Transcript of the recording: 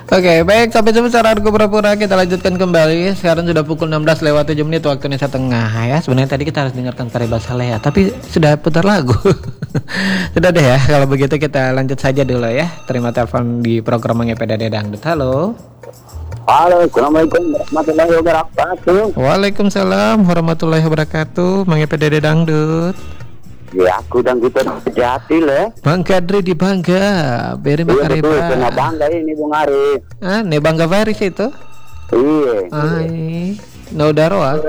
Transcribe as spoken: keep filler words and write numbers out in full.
Oke, baik, sampai jumpa secara Argo Pura-Pura. Kita lanjutkan kembali. Sekarang sudah pukul enam belas lewat tujuh menit, waktu Indonesia Tengah ya. Sebenarnya tadi kita harus dengarkan Kareba Saleh ya, tapi sudah putar lagu. Sudah deh ya, kalau begitu kita lanjut saja dulu ya. Terima telepon di program Mengepeda Dangdut. Halo. Halo, assalamualaikum warahmatullahi wabarakatuh. Waalaikumsalam warahmatullahi wabarakatuh. Mengepeda Dangdut. Ya, aku dan kita hati le. Bang Kadri di Bangga, beri Iya betul, Makareba. kena bangga ini Bung Arif. Ah, ne Bangga Varis itu? Iya. Ai, no daroa.